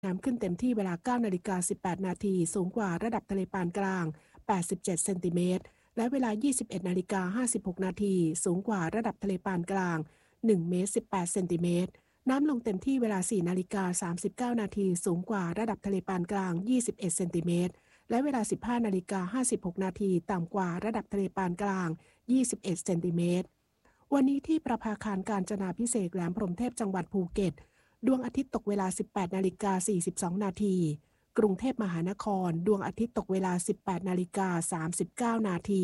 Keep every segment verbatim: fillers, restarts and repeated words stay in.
น้ำขึ้นเต็มที่เวลา เก้านาฬิกาสิบแปดนาทีสูงกว่าระดับทะเลปานกลางแปดสิบเจ็ดเซนติเมตรและเวลา ยี่สิบเอ็ดนาฬิกาห้าสิบหกนาทีสูงกว่าระดับทะเลปานกลางหนึ่งเมตรสิบแปดเซนติเมตรน้ำลงเต็มที่เวลา สี่นาฬิกาสามสิบเก้านาทีสูงกว่าระดับทะเลปานกลางยี่สิบเอ็ดเซนติเมตรและเวลา สิบห้านาฬิกาห้าสิบหกนาทีต่ำกว่าระดับทะเลปานกลางยี่สิบเอ็ดเซนติเมตรวันนี้ที่ประภาคารกาญจนาภิเษกแหลมพรหมเทพจังหวัดภูเก็ตดวงอาทิตย์ตกเวลา สิบแปดนาฬิกาสี่สิบสองนาทีกรุงเทพมหานครดวงอาทิตย์ตกเวลา สิบแปดนาฬิกาสามสิบเก้านาที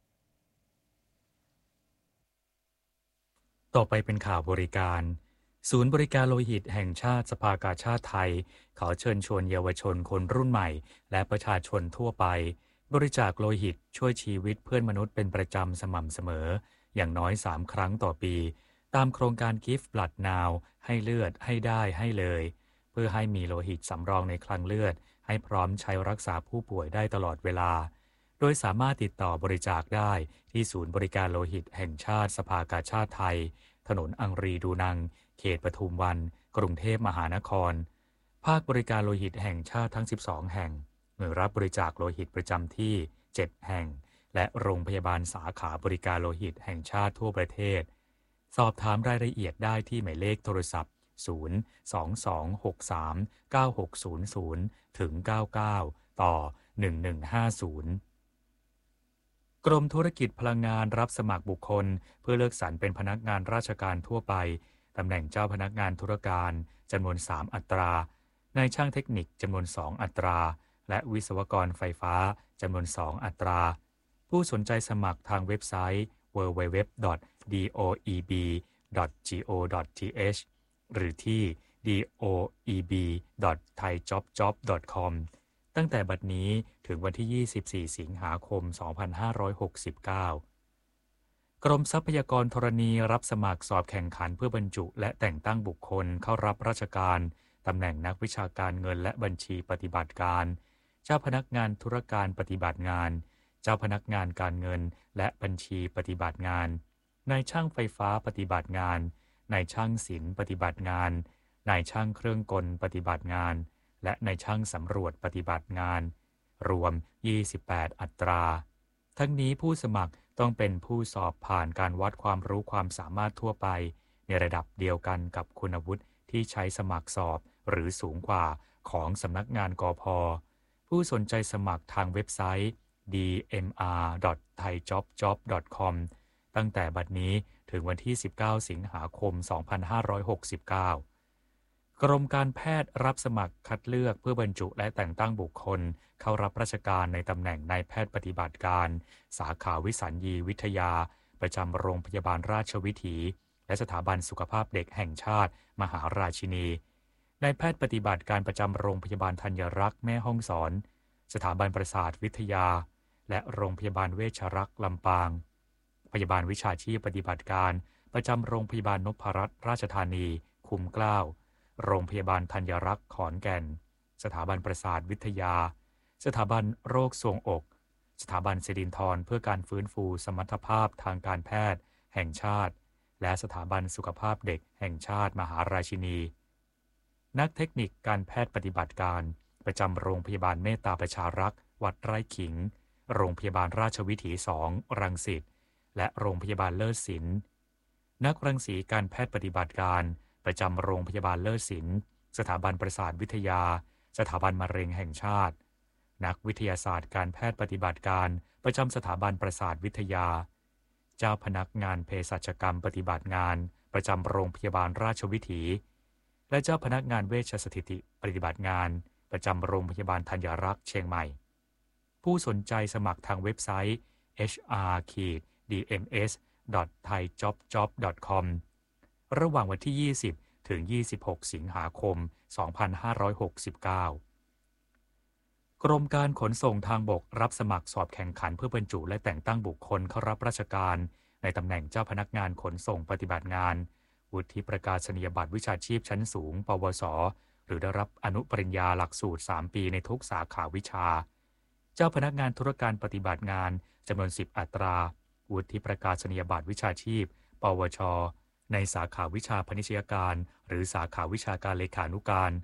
ต่อไปเป็นข่าวบริการศูนย์บริการโลหิตแห่งชาติสภากาชาดไทยขอเชิญชวนเยาวชนคนรุ่นใหม่และประชาชนทั่วไปบริจาคโลหิตช่วยชีวิตเพื่อนมนุษย์เป็นประจำสม่ำเสมออย่างน้อยสามครั้งต่อปีตามโครงการ Give Blood Now ให้เลือดให้ได้ให้เลยเพื่อให้มีโลหิตสำรองในคลังเลือดให้พร้อมใช้รักษาผู้ป่วยได้ตลอดเวลาโดยสามารถติดต่อบริจาคได้ที่ศูนย์บริการโลหิตแห่งชาติสภากาชาดไทยถนนอังรีดูนังเขตปทุมวันกรุงเทพมหานครภาคบริการโลหิตแห่งชาติทั้งสิบสองแห่งหน่วยรับบริจาคโลหิตประจำที่เจ็ดแห่งและโรงพยาบาลสาขาบริการโลหิตแห่งชาติทั่วประเทศสอบถามรายละเอียดได้ที่หมายเลขโทรศัพท์ศูนย์ สอง สอง หก สาม เก้า หก ศูนย์ ศูนย์ ถึง เก้า เก้า ต่อ หนึ่ง หนึ่ง ห้า ศูนย์กรมธุรกิจพลังงานรับสมัครบุคคลเพื่อเลือกสรรเป็นพนักงานราชการทั่วไปตำแหน่งเจ้าพนักงานธุรการจำนวนสามอัตรานายช่างเทคนิคจำนวนสองอัตราและวิศวกรไฟฟ้าจำนวนสองอัตราผู้สนใจสมัครทางเว็บไซต์ ดับเบิลยู ดับเบิลยู ดับเบิลยู ดอท ดี โอ อี บี ดอท จี โอ ดอท ที เอช หรือที่ ดี โอ อี บี ดอท ไทยจ็อบจ็อบ ดอท คอม ตั้งแต่บัดนี้ถึงวันที่ ยี่สิบสี่ สิงหาคม สองพันห้าร้อยหกสิบเก้า กรมทรัพยากรธรณีรับสมัครสอบแข่งขันเพื่อบรรจุและแต่งตั้งบุคคลเข้ารับราชการตำแหน่งนักวิชาการเงินและบัญชีปฏิบัติการเจ้าพนักงานธุรการปฏิบัติงานเจ้าพนักงานการเงินและบัญชีปฏิบัติงานนายช่างไฟฟ้าปฏิบัติงานนายช่างศิลป์ปฏิบัติงานนายช่างเครื่องกลปฏิบัติงานและนายช่างสำรวจปฏิบัติงานรวมยี่สิบแปดอัตราทั้งนี้ผู้สมัครต้องเป็นผู้สอบผ่านการวัดความรู้ความสามารถทั่วไปในระดับเดียวกันกับคุณวุฒิที่ใช้สมัครสอบหรือสูงกว่าของสำนักงานกพ.ผู้สนใจสมัครทางเว็บไซต์ ดี เอ็ม อาร์ ดอท ไทยจ็อบจ็อบ ดอท คอม ตั้งแต่บัดนี้ถึงวันที่ สิบเก้า สิงหาคม สองพันห้าร้อยหกสิบเก้ากรมการแพทย์รับสมัครคัดเลือกเพื่อบรรจุและแต่งตั้งบุคคลเข้ารับราชการในตำแหน่งนายแพทย์ปฏิบัติการสาขาวิสัญญีวิทยาประจำโรงพยาบาลราชวิถีและสถาบันสุขภาพเด็กแห่งชาติมหาราชินีนายแพทย์ปฏิบัติการประจำโรงพยาบาลธัญรักษ์แม่ฮ่องสอนสถาบันประสาทวิทยาและโรงพยาบาลเวชรักษ์ลำปางพยาบาลวิชาชีพปฏิบัติการประจำโรงพยาบาลนพรัตน์ราชธานีคุ้มเกล้าโรงพยาบาลธัญรักษ์ขอนแก่นสถาบันประสาทวิทยาสถาบันโรคทรวงอกสถาบันสิรินธรเพื่อการฟื้นฟูสมรรถภาพทางการแพทย์แห่งชาติและสถาบันสุขภาพเด็กแห่งชาติมหาราชินีนักเทคนิคการแพทย์ปฏิบัติการประจำโรงพยาบาลเมตตาประชารักษ์วัดไร่ขิงโรงพยาบาลราชวิถีสองรังสิตและโรงพยาบาลเลิศศิลป์นักรังสีการแพทย์ปฏิบัติการประจำโรงพยาบาลเลิศศิลป์สถาบันประสาทวิทยาสถาบันมะเร็งแห่งชาตินักวิทยาศาสตร์การแพทย์ปฏิบัติการประจำสถาบันประสาทวิทยาเจ้าพนักงานเภสัชกรรมปฏิบัติงานประจำโรงพยาบาลราชวิถีและเจ้าพนักงานเวชสถิติปฏิบัติงานประจำโรงพยาบาลธัญรักษ์เชียงใหม่ผู้สนใจสมัครทางเว็บไซต์ เอช อาร์ ดี เอ็ม เอส ดอท ไทยจ็อบจ็อบ ดอท คอม ระหว่างวันที่ ยี่สิบ ถึง ยี่สิบหก สิงหาคม สองพันห้าร้อยหกสิบเก้ากรมการขนส่งทางบกรับสมัครสอบแข่งขันเพื่อบรรจุและแต่งตั้งบุคคลเข้ารับราชการในตำแหน่งเจ้าพนักงานขนส่งปฏิบัติงานวุฒิประกาศนียบัตรวิชาชีพชั้นสูงปวสหรือได้รับอนุปริญญาหลักสูตรสามปีในทุกสาขาวิชาเจ้าพนักงานธุรการปฏิบัติงานจำนวนสิบอัตราวุฒิประกาศนียบัตรวิชาชีพปวชในสาขาวิชาพนิชยการหรือสาขาวิชาการเลขานุการ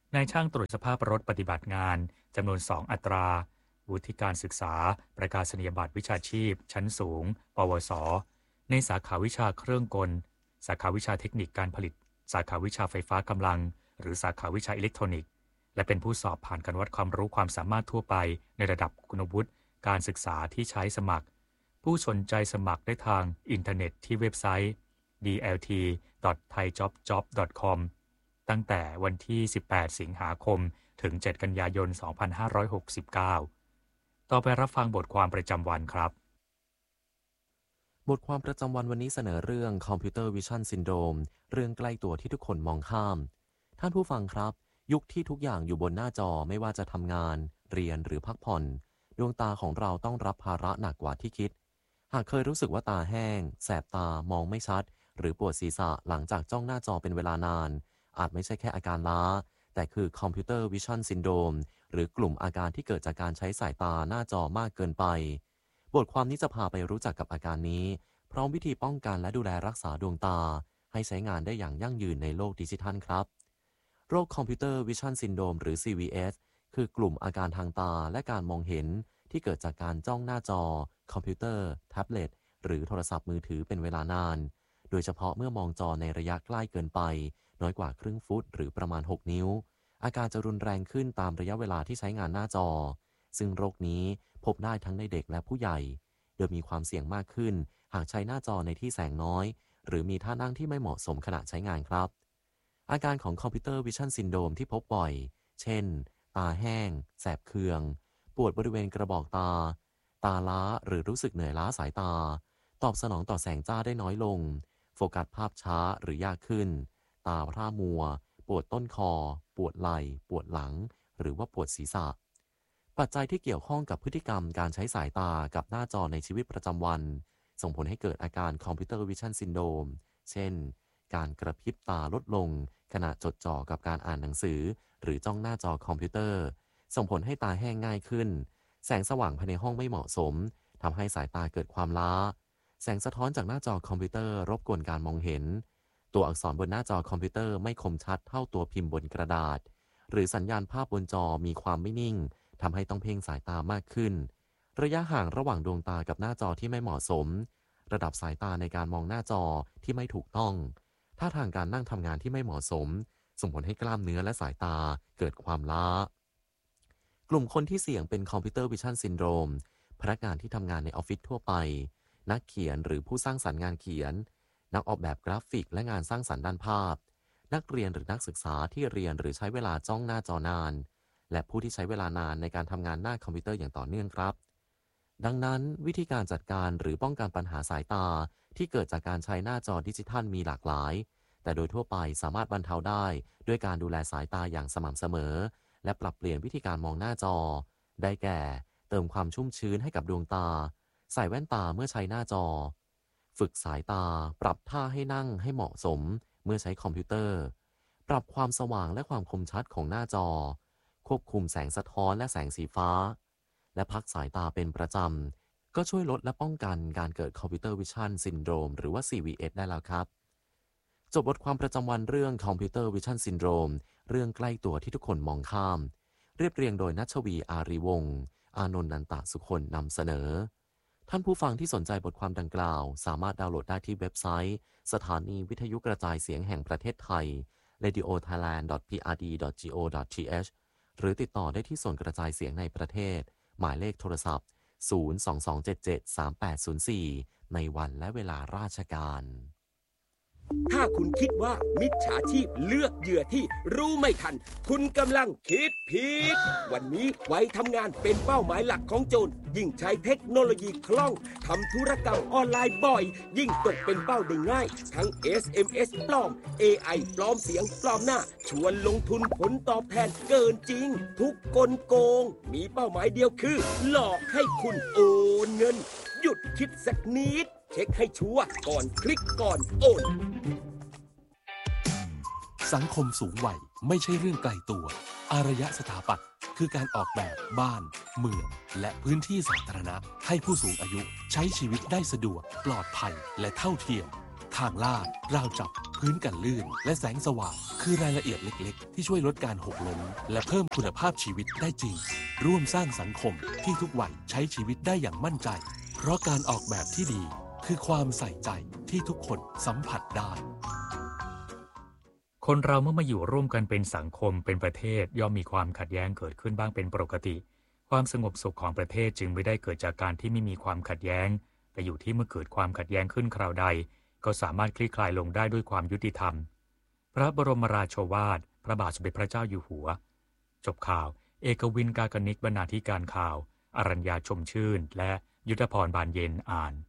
นายช่างตรวจสภาพรถปฏิบัติงานจำนวนสองอัตราวุฒิการศึกษาประกาศนียบัตรวิชาชีพชั้นสูงปวสในสาขาวิชาเครื่องกลสาขาวิชาเทคนิคการผลิตสาขาวิชาไฟฟ้ากำลังหรือสาขาวิชาอิเล็กทรอนิกส์และเป็นผู้สอบผ่านการวัดความรู้ความสามารถทั่วไปในระดับคุณวุฒิการศึกษาที่ใช้สมัครผู้สนใจสมัครได้ทางอินเทอร์เน็ตที่เว็บไซต์ ดี แอล ที ดอท ไทยจ็อบจ็อบ ดอท คอม ตั้งแต่วันที่สิบแปดสิงหาคมถึงเจ็ดกันยายนสองพันห้าร้อยหกสิบเก้าต่อไปรับฟังบทความประจำวันครับบทความประจำวันวันนี้เสนอเรื่อง Computer Vision Syndrome เรื่องใกล้ตัวที่ทุกคนมองข้ามท่านผู้ฟังครับยุคที่ทุกอย่างอยู่บนหน้าจอไม่ว่าจะทำงานเรียนหรือพักผ่อนดวงตาของเราต้องรับภาระหนักกว่าที่คิดหากเคยรู้สึกว่าตาแห้งแสบตามองไม่ชัดหรือปวดศีรษะหลังจากจ้องหน้าจอเป็นเวลานานอาจไม่ใช่แค่อาการล้าแต่คือ Computer Vision Syndrome หรือกลุ่มอาการที่เกิดจากการใช้สายตาหน้าจอมากเกินไปบทความนี้จะพาไปรู้จักกับอาการนี้พร้อมวิธีป้องกันและดูแลรักษาดวงตาให้ใช้งานได้อย่างยั่งยืนในโลกดิจิทัลครับโรค Computer Vision Syndrome หรือ ซี วี เอส คือกลุ่มอาการทางตาและการมองเห็นที่เกิดจากการจ้องหน้าจอคอมพิวเตอร์แท็บเล็ตหรือโทรศัพท์มือถือเป็นเวลานานโดยเฉพาะเมื่อมองจอในระยะใกล้เกินไปน้อยกว่าครึ่งฟุตหรือประมาณหกนิ้วอาการจะรุนแรงขึ้นตามระยะเวลาที่ใช้งานหน้าจอซึ่งโรคนี้พบได้ทั้งในเด็กและผู้ใหญ่โดยมีความเสี่ยงมากขึ้นหากใช้หน้าจอในที่แสงน้อยหรือมีท่านั่งที่ไม่เหมาะสมขณะใช้งานครับอาการของ Computer Vision Syndrome ที่พบบ่อยเช่นตาแห้งแสบเคืองปวดบริเวณกระบอกตาตาล้าหรือรู้สึกเหนื่อยล้าสายตาตอบสนองต่อแสงจ้าได้น้อยลงโฟกัสภาพช้าหรือยากขึ้นตาพร่ามัวปวดต้นคอปวดไหล่ปวดหลังหรือว่าปวดศีรษะปัจจัยที่เกี่ยวข้องกับพฤติกรรมการใช้สายตากับหน้าจอในชีวิตประจำวันส่งผลให้เกิดอาการ Computer Vision Syndrome เช่นการกระพริบตาลดลงขณะจดจ่อกับการอ่านหนังสือหรือจ้องหน้าจอคอมพิวเตอร์ส่งผลให้ตาแห้งง่ายขึ้นแสงสว่างภายในห้องไม่เหมาะสมทำให้สายตาเกิดความล้าแสงสะท้อนจากหน้าจอคอมพิวเตอร์รบกวนการมองเห็นตัวอักษรบนหน้าจอคอมพิวเตอร์ไม่คมชัดเท่าตัวพิมพ์บนกระดาษหรือสัญญาณภาพบนจอมีความไม่นิ่งทำให้ต้องเพ่งสายตามากขึ้นระยะห่างระหว่างดวงตากับหน้าจอที่ไม่เหมาะสมระดับสายตาในการมองหน้าจอที่ไม่ถูกต้องท่าทางการนั่งทำงานที่ไม่เหมาะสมส่งผลให้กล้ามเนื้อและสายตาเกิดความล้ากลุ่มคนที่เสี่ยงเป็น Computer Vision Syndrome พนักงานที่ทำงานในออฟฟิศทั่วไปนักเขียนหรือผู้สร้างสรรค์งานเขียนนักออกแบบกราฟิกและงานสร้างสรรค์ด้านภาพนักเรียนหรือนักศึกษาที่เรียนหรือใช้เวลาจ้องหน้าจอนานและผู้ที่ใช้เวลานานในการทำงานหน้าคอมพิวเตอร์อย่างต่อเนื่องครับดังนั้นวิธีการจัดการหรือป้องกันปัญหาสายตาที่เกิดจากการใช้หน้าจอดิจิทัลมีหลากหลายแต่โดยทั่วไปสามารถบรรเทาได้ด้วยการดูแลสายตาอย่างสม่ำเสมอและปรับเปลี่ยนวิธีการมองหน้าจอได้แก่เติมความชุ่มชื้นให้กับดวงตาใส่แว่นตาเมื่อใช้หน้าจอฝึกสายตาปรับท่าให้นั่งให้เหมาะสมเมื่อใช้คอมพิวเตอร์ปรับความสว่างและความคมชัดของหน้าจอควบคุมแสงสะท้อนและแสงสีฟ้าและพักสายตาเป็นประจำก็ช่วยลดและป้องกันการเกิด Computer Vision Syndrome หรือว่า ซี วี เอส ได้แล้วครับจบบทความประจำวันเรื่อง Computer Vision Syndrome เรื่องใกล้ตัวที่ทุกคนมองข้ามเรียบเรียงโดยณัชวีอารีวงศ์อานนท์นันตสุคนนำเสนอท่านผู้ฟังที่สนใจบทความดังกล่าวสามารถดาวน์โหลดได้ที่เว็บไซต์สถานีวิทยุกระจายเสียงแห่งประเทศไทย เรดิโอ ไทยแลนด์ ดอท พี อาร์ ดี ดอท จี โอ ดอท ที เอช หรือติดต่อได้ที่ส่วนกระจายเสียงในประเทศหมายเลขโทรศัพท์ ศูนย์ สอง สอง เจ็ด เจ็ด สาม แปด ศูนย์ สี่ ในวันและเวลาราชการถ้าคุณคิดว่ามิจฉาชีพเลือกเหยื่อที่รู้ไม่ทันคุณกำลังคิดผิดวันนี้ไว้ทำงานเป็นเป้าหมายหลักของโจรยิ่งใช้เทคโนโลยีคล่องทำธุรกรรมออนไลน์บ่อยยิ่งตกเป็นเป้าได้ง่ายทั้ง เอส เอ็ม เอส ปลอม เอ ไอ ปลอมเสียงปลอมหน้าชวนลงทุนผลตอบแทนเกินจริงทุกกลโกงมีเป้าหมายเดียวคือหลอกให้คุณโอนเงินหยุดคิดสักนิดเช็คให้ชัวร์ก่อนคลิกก่อนโอนสังคมสูงวัยไม่ใช่เรื่องไกลตัวอารยสถาปัตย์คือการออกแบบบ้านเมืองและพื้นที่สาธารณะให้ผู้สูงอายุใช้ชีวิตได้สะดวกปลอดภัยและเท่าเทียมททางลาดราวจับพื้นกันลื่นและแสงสว่างคือรายละเอียดเล็กๆที่ช่วยลดการหกล้มและเพิ่มคุณภาพชีวิตได้จริงร่วมสร้างสังคมที่ทุกวัยใช้ชีวิตได้อย่างมั่นใจเพราะการออกแบบที่ดีคือความใส่ใจที่ทุกคนสัมผัสได้คนเราเมื่อมาอยู่ร่วมกันเป็นสังคมเป็นประเทศย่อมมีความขัดแย้งเกิดขึ้นบ้างเป็นปกติความสงบสุขของประเทศจึงไม่ได้เกิดจากการที่ไม่มีความขัดแย้งแต่อยู่ที่เมื่อเกิดความขัดแย้งขึ้นคราวใดก็สามารถคลี่คลายลงได้ด้วยความยุติธรรมพระบรมราโชวาทพระบาทสมเด็จพระเจ้าอยู่หัวจบข่าวเอกวินกากนิกบรรณาธิการข่าวอรัญญาชมชื่นและยุทธพรบานเย็นอ่าน